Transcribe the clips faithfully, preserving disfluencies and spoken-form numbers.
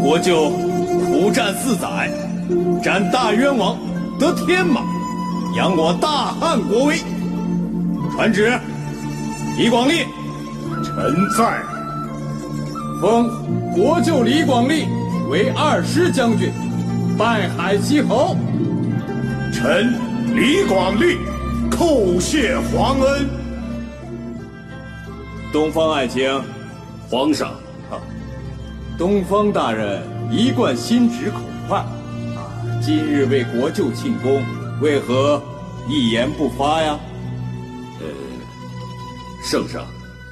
国舅苦战四载，斩大冤王，得天马，扬我大汉国威。传旨，李广利。 臣在。 封国舅李广利为二师将军，拜海西侯。 臣李广利叩谢皇恩。 东方爱卿， 皇上， 啊，东方大人一贯心直口快，啊，今日为国舅庆功，为何一言不发呀？ 呃，圣上，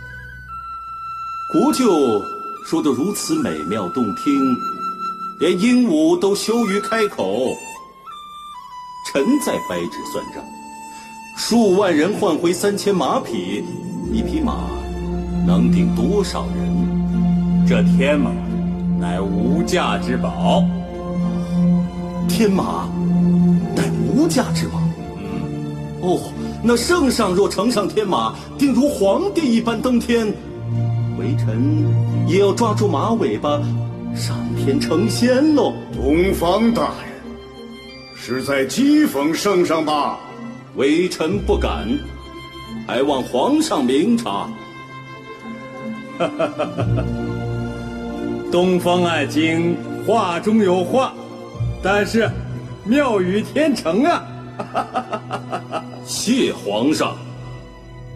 国舅说得如此美妙动听，连鹦鹉都羞于开口。臣在掰指算账，数万人换回三千马匹，一匹马能顶多少人？ 这天马乃无价之宝。 天马乃无价之宝。 嗯， 哦，那圣上若乘上天马，定如皇帝一般登天，微臣也要抓住马尾巴，上天成仙喽。 东方大人是在讥讽圣上吧？ 微臣不敢，还望皇上明察。 哈哈哈哈！东方爱卿话中有话，但是妙语天成啊！哈哈哈哈！ 谢皇上。